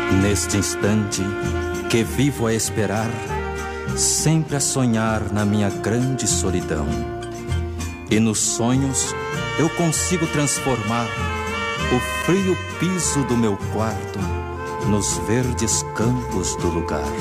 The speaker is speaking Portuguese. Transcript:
Neste instante que vivo a esperar, sempre a sonhar na minha grande solidão. E nos sonhos eu consigo transformar o frio piso do meu quarto nos verdes campos do lugar.